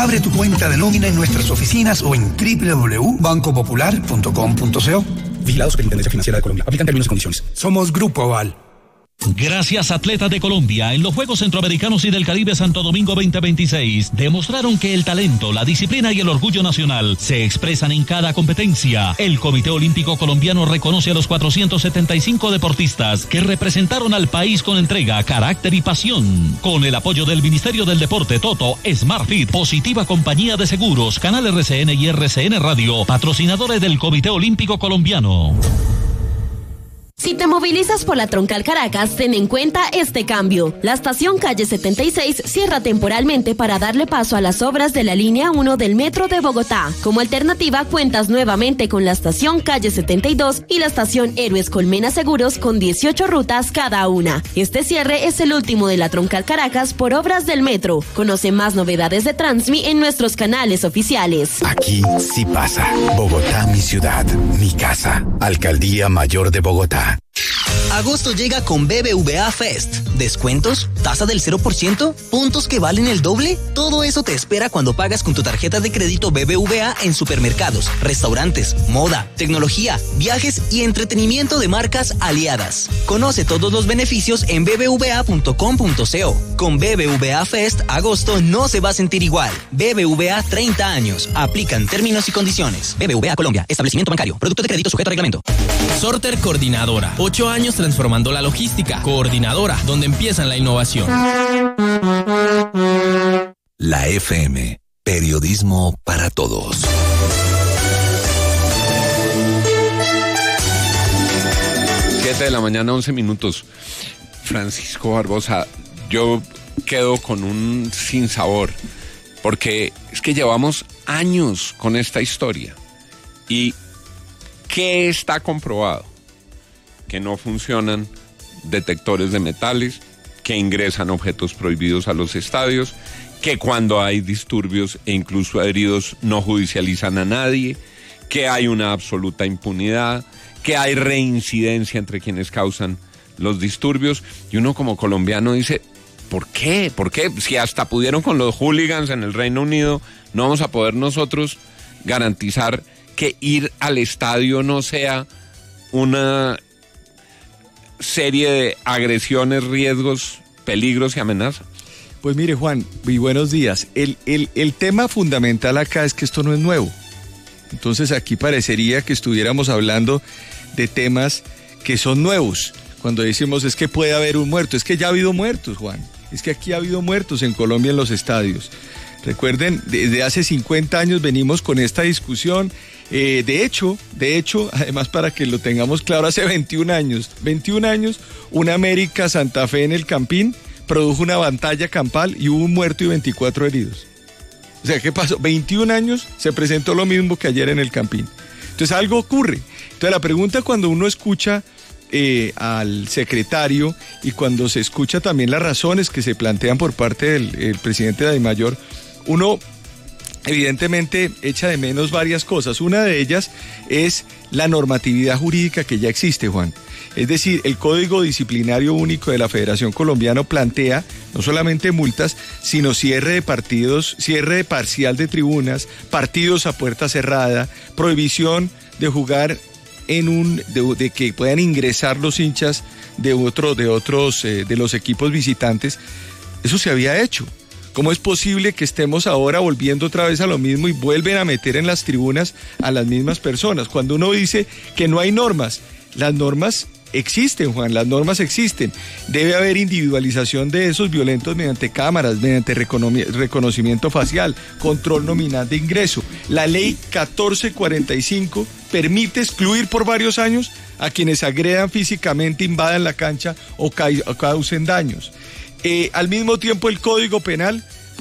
Abre tu cuenta de nómina en nuestras oficinas o en www.bancopopular.com.co. Vigilado Superintendencia Financiera de Colombia. Aplican términos y condiciones. Somos Grupo Aval. Gracias, atletas de Colombia, en los Juegos Centroamericanos y del Caribe Santo Domingo 2026, demostraron que el talento, la disciplina y el orgullo nacional se expresan en cada competencia. El Comité Olímpico Colombiano reconoce a los 475 deportistas que representaron al país con entrega, carácter y pasión. Con el apoyo del Ministerio del Deporte, Toto, SmartFit, Positiva Compañía de Seguros, Canal RCN y RCN Radio, patrocinadores del Comité Olímpico Colombiano. Si te movilizas por la Troncal Caracas, ten en cuenta este cambio. La estación Calle 76 cierra temporalmente para darle paso a las obras de la línea 1 del Metro de Bogotá. Como alternativa, cuentas nuevamente con la estación Calle 72 y la estación Héroes Colmena Seguros con 18 rutas cada una. Este cierre es el último de la Troncal Caracas por obras del Metro. Conoce más novedades de Transmi en nuestros canales oficiales. Aquí sí pasa. Bogotá, mi ciudad, mi casa. Alcaldía Mayor de Bogotá. Agosto llega con BBVA Fest. ¿Descuentos? ¿Tasa del 0%? ¿Puntos que valen el doble? Todo eso te espera cuando pagas con tu tarjeta de crédito BBVA en supermercados, restaurantes, moda, tecnología, viajes y entretenimiento de marcas aliadas. Conoce todos los beneficios en bbva.com.co. Con BBVA Fest, agosto no se va a sentir igual. BBVA 30 años. Aplican términos y condiciones. BBVA Colombia. Establecimiento bancario. Producto de crédito sujeto a reglamento. Sorter Coordinadora. 8 años transformando la logística. Coordinadora, donde empiezan la innovación. La FM. Periodismo para todos. Siete de la mañana, 11 minutos. Francisco Barbosa, yo quedo con un sinsabor, porque es que llevamos años con esta historia. ¿Y qué está comprobado? Que no funcionan detectores de metales, que ingresan objetos prohibidos a los estadios, que cuando hay disturbios e incluso heridos no judicializan a nadie, que hay una absoluta impunidad, que hay reincidencia entre quienes causan los disturbios, y uno como colombiano dice, ¿por qué? ¿Por qué? Si hasta pudieron con los hooligans en el Reino Unido, ¿no vamos a poder nosotros garantizar que ir al estadio no sea una serie de agresiones, riesgos, peligros y amenazas? Pues mire, Juan, y buenos días. El tema fundamental acá es que esto no es nuevo. Entonces aquí parecería que estuviéramos hablando de temas que son nuevos. Cuando decimos es que puede haber un muerto, es que ya ha habido muertos, Juan. Es que aquí ha habido muertos en Colombia en los estadios. Recuerden, desde hace 50 años venimos con esta discusión. De hecho, además para que lo tengamos claro, hace 21 años, una América Santa Fe en el Campín produjo una batalla campal y hubo un muerto y 24 heridos. O sea, ¿qué pasó? 21 años se presentó lo mismo que ayer en el Campín. Entonces algo ocurre. Entonces la pregunta cuando uno escucha al secretario y cuando se escucha también las razones que se plantean por parte del presidente de Dimayor, uno evidentemente echa de menos varias cosas. Una de ellas es la normatividad jurídica que ya existe, Juan. Es decir, el Código Disciplinario Único de la Federación Colombiana plantea no solamente multas, sino cierre de partidos, cierre parcial de tribunas, partidos a puerta cerrada, prohibición de jugar de que puedan ingresar los hinchas de los equipos visitantes. Eso se había hecho. ¿Cómo es posible que estemos ahora volviendo otra vez a lo mismo y vuelven a meter en las tribunas a las mismas personas? Cuando uno dice que no hay normas, las normas existen, Juan, las normas existen. Debe haber individualización de esos violentos mediante cámaras, mediante reconocimiento facial, control nominal de ingreso. La ley 1445 permite excluir por varios años a quienes agredan físicamente, invadan la cancha o causen daños. Al mismo tiempo el Código Penal